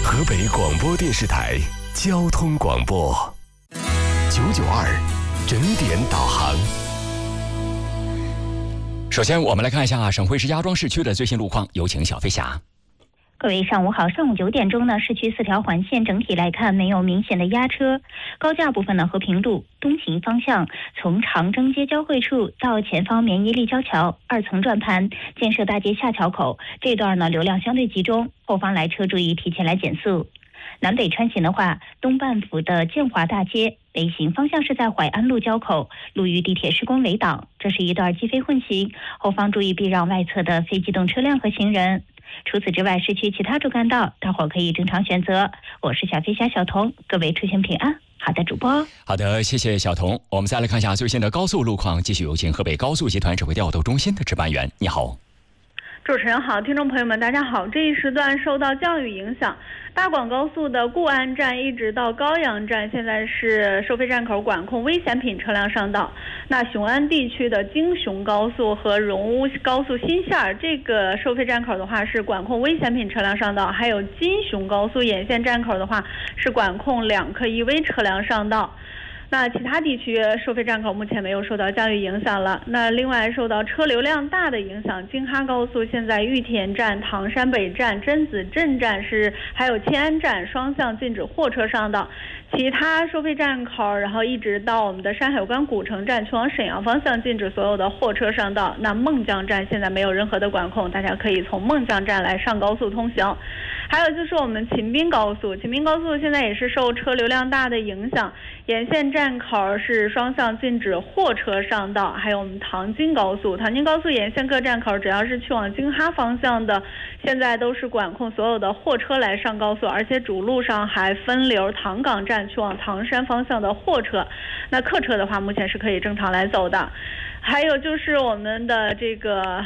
河北广播电视台交通广播992整点导航。 首先，我们来看一下省会石家庄市区的最新路况，有请小飞侠。 各位上午好，上午9点钟呢，市区4条环线整体来看没有明显的压车，高架部分呢，和平路东行方向从长征街交汇处到前方绵一立交桥2层转盘建设大街下桥口这段呢，流量相对集中，后方来车注意提前来减速。南北穿行的话，东半幅的建华大街北行方向是在淮安路交口，路与地铁施工围挡，这是一段机飞混行，后方注意避让外侧的非机动车辆和行人。除此之外，市区其他主干道大伙可以正常选择。我是小飞侠小童，各位出行平安。好的，主播。 好的，谢谢小童。我们再来看一下最新的高速路况，继续有请河北高速集团指挥调度中心的值班员。你好。 主持人好，听众朋友们大家好。这一时段受到降雨影响，大广高速的固安站一直到高阳站现在是收费站口管控危险品车辆上道。那雄安地区的京雄高速和荣乌高速新线这个收费站口的话是管控危险品车辆上道，还有金雄高速沿线站口的话是管控2客1危车辆上道。那其他地区收费站口目前没有受到降雨影响了。那另外受到车流量大的影响，京哈高速现在玉田站、唐山北站、榛子镇站还有迁安站双向禁止货车上道。其他收费站口，然后一直到我们的山海关古城站去往沈阳方向禁止所有的货车上道。那孟江站现在没有任何的管控，大家可以从孟江站来上高速通行。还有就是我们秦滨高速现在也是受车流量大的影响，沿线站口是双向禁止货车上道。还有我们唐津高速沿线各站口只要是去往京哈方向的，现在都是管控所有的货车来上高速，而且主路上还分流唐岗站去往唐山方向的货车。那客车的话目前是可以正常来走的。还有就是我们的这个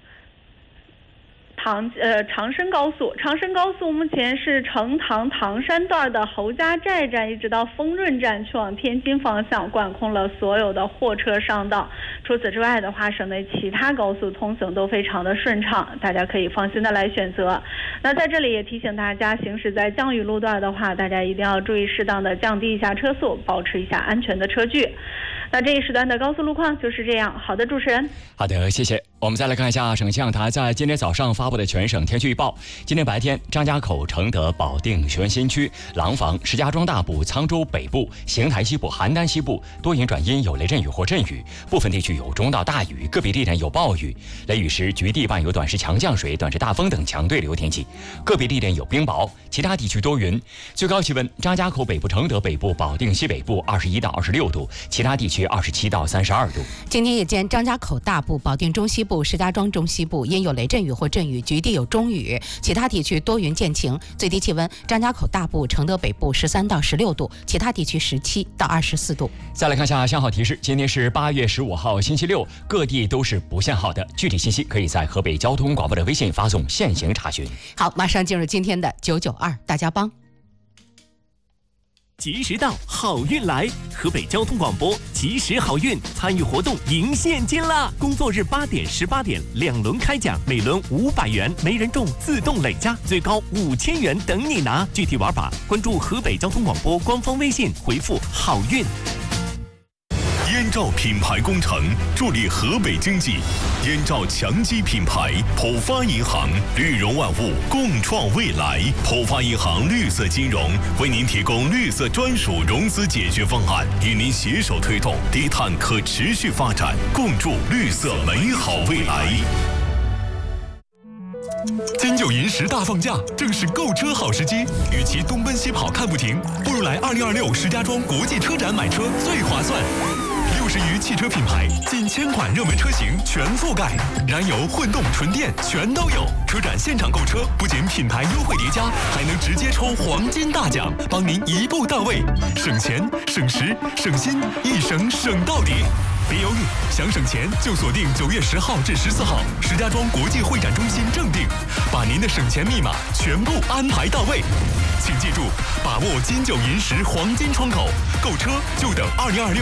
长深高速目前是成唐山段的侯家寨站一直到丰润站去往天津方向管控了所有的货车上道。除此之外的话，省内其他高速通行都非常的顺畅，大家可以放心的来选择。那在这里也提醒大家，行驶在降雨路段的话，大家一定要注意适当的降低一下车速，保持一下安全的车距。那这一时段的高速路况就是这样。好的，主持人。 好的，谢谢。我们再来看一下省气象台在今天早上发布的全省天气预报。今天白天，张家口、承德、保定、雄安新区、廊坊、石家庄大部、沧州北部、邢台西部、邯郸西部多云转阴，有雷阵雨或阵雨，部分地区有中到大雨，个别地点有暴雨。雷雨时，局地伴有短时强降水、短时大风等强对流天气，个别地点有冰雹。其他地区多云。最高气温，张家口北部、承德北部、保定西北部21到26度，其他地区27到32度。 今天夜间，张家口大部、保定中西部、石家庄中西部因有雷阵雨或阵雨，局地有中雨，其他地区多云见晴。最低气温，张家口大部、承德北部13到16度，其他地区17到24度。 再来看下信号提示，今天是8月15号星期六，各地都是不限号的。具体信息可以在河北交通广播的微信发送现行查询。 好，马上进入今天的992大家帮。 吉时到，好运来！河北交通广播吉时好运参与活动赢现金啦！工作日8点、18点2轮开奖，每轮500元，没人中自动累加，最高5000元等你拿。具体玩法关注河北交通广播官方微信，回复好运。 燕赵品牌工程助力河北经济，燕赵强基品牌，浦发银行，绿融万物，共创未来。浦发银行绿色金融为您提供绿色专属融资解决方案，与您携手推动低碳可持续发展，共筑绿色美好未来。金九银10大放假，正是购车好时机。与其东奔西跑看不停，不如来2026石家庄国际车展买车最划算。60余汽车品牌，近1000款热门车型全覆盖，燃油、混动、纯电全都有。车展现场购车，不仅品牌优惠叠加，还能直接抽黄金大奖，帮您一步到位，省钱、省时、省心，一省省到底。别犹豫，想省钱就锁定9月10号至14号，石家庄国际会展中心正定，把您的省钱密码全部安排到位。请记住，把握金九银10黄金窗口，购车就等2026